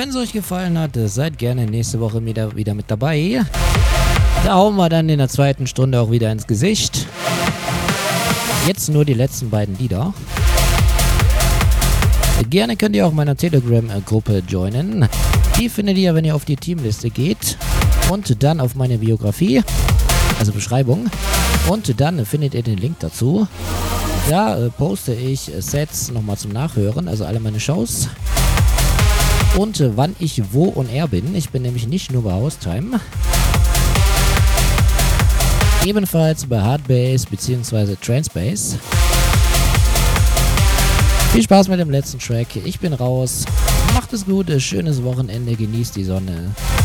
Wenn es euch gefallen hat, seid gerne nächste Woche wieder mit dabei. Da hauen wir dann in der zweiten Stunde auch wieder ins Gesicht. Jetzt nur die letzten beiden Lieder. Gerne könnt ihr auch meiner Telegram-Gruppe joinen. Die findet ihr, wenn ihr auf die Teamliste geht. Und dann auf meine Biografie, also Beschreibung. Und dann findet ihr den Link dazu. Da poste ich Sets nochmal zum Nachhören, also alle meine Shows. Und wann ich wo und er bin. Ich bin nämlich nicht nur bei Haustime. Ebenfalls bei Hardbass bzw. Transbass. Viel Spaß mit dem letzten Track. Ich bin raus. Macht es gut, schönes Wochenende, genießt die Sonne.